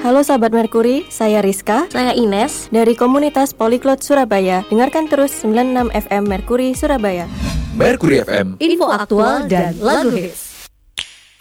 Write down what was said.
Halo sahabat Merkuri, saya Rizka. Saya Ines dari komunitas Polyglot Surabaya. Dengarkan terus 96 FM Merkuri Surabaya. Merkuri FM, info aktual dan lagu hits.